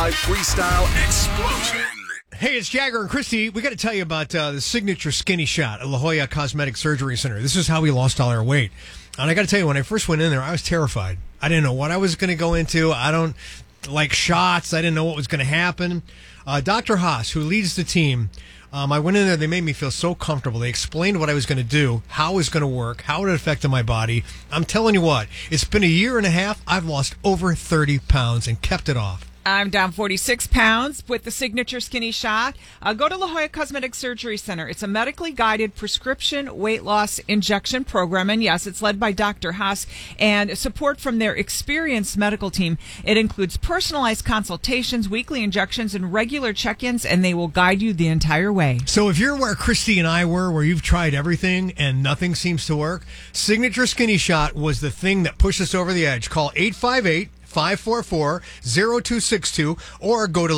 95 freestyle explosion. Hey, it's Jagger and Christy. We got to tell you about the signature skinny shot at La Jolla Cosmetic Surgery Center. This is how we lost all our weight. And I got to tell you, when I first went in there, I was terrified. I didn't know what I was going to go into. I don't like shots. I didn't know what was going to happen. Dr. Haas, who leads the team, I went in there. They made me feel so comfortable. They explained what I was going to do, how it was going to work, how it affected my body. I'm telling you what, it's been a year and a half. I've lost over 30 pounds and kept it off. I'm down 46 pounds with the signature skinny shot. Go to La Jolla Cosmetic Surgery Center. It's a medically guided prescription weight loss injection program. And yes, it's led by Dr. Haas and support from their experienced medical team. It includes personalized consultations, weekly injections, and regular check-ins, and they will guide you the entire way. So if you're where Christy and I were, where you've tried everything and nothing seems to work, Signature Skinny Shot was the thing that pushed us over the edge. Call 858-544-0262 or go to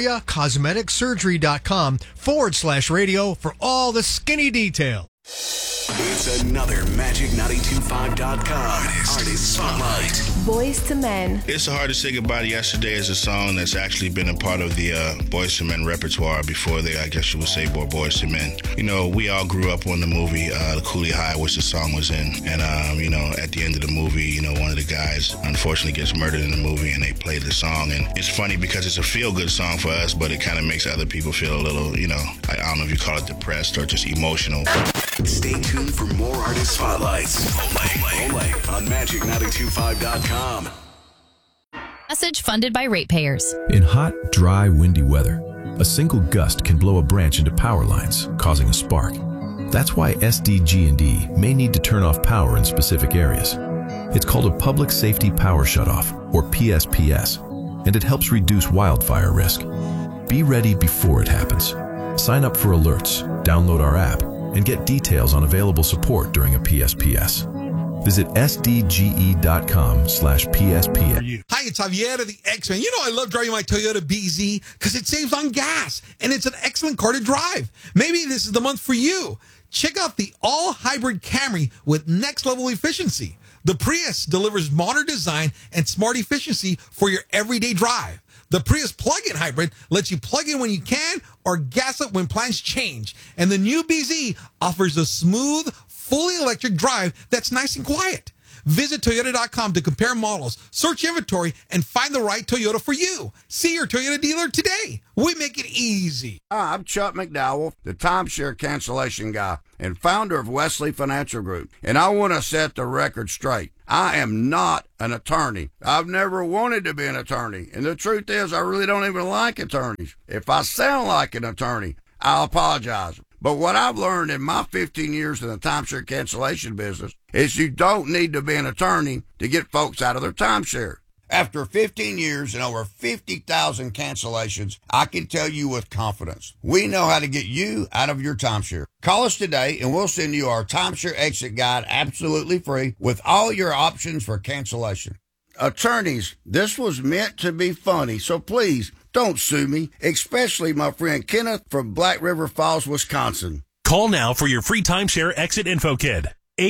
LaJollaCosmeticSurgery.com/radio for all the skinny detail. It's another Magic925.com Artist Spotlight. Boys to Men. It's so hard to say goodbye to yesterday is a song that's actually been a part of the Boys to Men repertoire before they, I guess you would say, were Boys to Men. You know, we all grew up on the movie The Cooley High, which the song was in. And, you know, at the end of the movie, you know, one of the guys unfortunately gets murdered in the movie and they played the song. And it's funny because it's a feel-good song for us, but it kind of makes other people feel a little, you know, I don't know if you call it depressed or just emotional. Stay tuned for more Artist Spotlights only on Magic925.com. Message funded by ratepayers. In hot, dry, windy weather, a single gust can blow a branch into power lines, causing a spark. That's why SDG&E may need to turn off power in specific areas. It's called a Public Safety Power Shutoff, or PSPS, and it helps reduce wildfire risk. Be ready before it happens. Sign up for alerts, download our app, and get details on available support during a PSPS. Visit sdge.com/PSPS. Hi, it's Javier of the X-Men. You know I love driving my Toyota BZ because it saves on gas, and it's an excellent car to drive. Maybe this is the month for you. Check out the all-hybrid Camry with next-level efficiency. The Prius delivers modern design and smart efficiency for your everyday drive. The Prius plug-in hybrid lets you plug in when you can or gas up when plans change. And the new BZ offers a smooth, fully electric drive that's nice and quiet. Visit Toyota.com to compare models, search inventory, and find the right Toyota for you. See your Toyota dealer today. We make it easy. Hi, I'm Chuck McDowell, the timeshare cancellation guy and founder of Wesley Financial Group. And I want to set the record straight. I am not an attorney. I've never wanted to be an attorney. And the truth is, I really don't even like attorneys. If I sound like an attorney, I'll apologize. But what I've learned in my 15 years in the timeshare cancellation business is you don't need to be an attorney to get folks out of their timeshare. After 15 years and over 50,000 cancellations, I can tell you with confidence, we know how to get you out of your timeshare. Call us today and we'll send you our timeshare exit guide absolutely free with all your options for cancellation. Attorneys, this was meant to be funny, so please don't sue me, especially my friend Kenneth from Black River Falls, Wisconsin. Call now for your free timeshare exit info kit.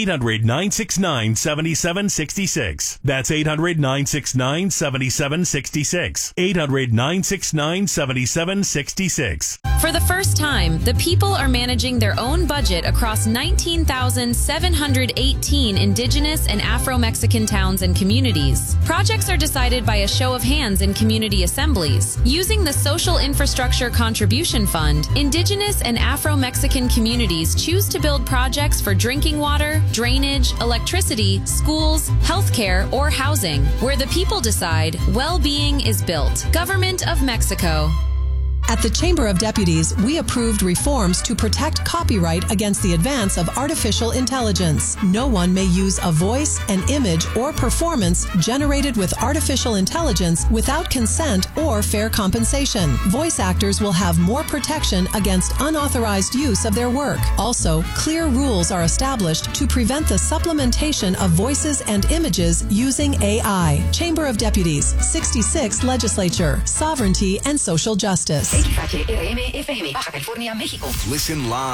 800-969-7766. That's 800-969-7766. 800-969-7766. For the first time, the people are managing their own budget across 19,718 indigenous and Afro-Mexican towns and communities. Projects are decided by a show of hands in community assemblies. Using the Social Infrastructure Contribution Fund, indigenous and Afro-Mexican communities choose to build projects for drinking water, drainage, electricity, schools, healthcare, or housing. Where the people decide, well-being is built. Government of Mexico. At the Chamber of Deputies, we approved reforms to protect copyright against the advance of artificial intelligence. No one may use a voice, an image, or performance generated with artificial intelligence without consent or fair compensation. Voice actors will have more protection against unauthorized use of their work. Also, clear rules are established to prevent the supplementation of voices and images using AI. Chamber of Deputies, 66th Legislature, Sovereignty and Social Justice. Listen live.